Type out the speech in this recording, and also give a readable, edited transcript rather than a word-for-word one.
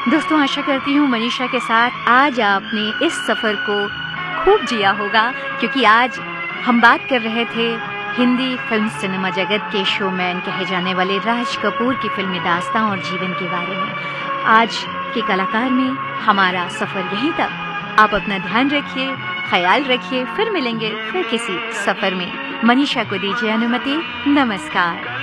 दोस्तों, आशा करती हूँ मनीषा के साथ आज आपने इस सफ़र को खूब जिया होगा, क्योंकि आज हम बात कर रहे थे हिंदी फिल्म सिनेमा जगत के शोमैन कहे जाने वाले राज कपूर की फिल्मी दास्तां और जीवन के बारे में। आज के कलाकार में हमारा सफ़र यहीं तक। आप अपना ध्यान रखिए, ख्याल रखिए, फिर मिलेंगे फिर किसी सफ़र में। मनीषा को दीजिए अनुमति। नमस्कार।